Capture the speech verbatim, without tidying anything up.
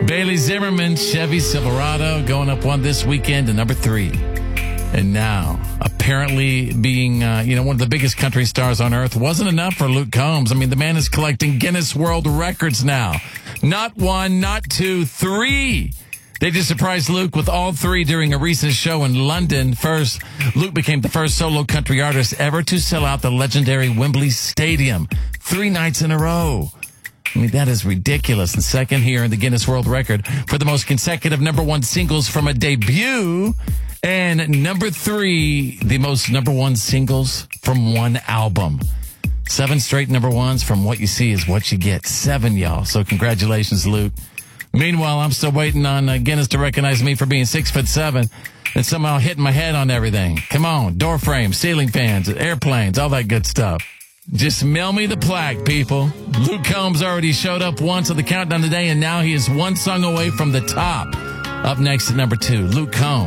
Bailey Zimmerman, Chevy Silverado, going up one this weekend to number three. And now, apparently being, uh, you know, one of the biggest country stars on earth wasn't enough for Luke Combs. I mean, the man is collecting Guinness World Records now. Not one, not two, three. They just surprised Luke with all three during a recent show in London. First, Luke became the first solo country artist ever to sell out the legendary Wembley Stadium three nights in a row. I mean, that is ridiculous. And second here in the Guinness World Record for the most consecutive number one singles from a debut. And number three, the most number one singles from one album. Seven straight number ones from What You See Is What You Get. Seven, y'all. So congratulations, Luke. Meanwhile, I'm still waiting on uh, Guinness to recognize me for being six foot seven and somehow hitting my head on everything. Come on, door frames, ceiling fans, airplanes, all that good stuff. Just mail me the plaque, people. Luke Combs already showed up once on the countdown today, and now he is one song away from the top. Up next at number two, Luke Combs.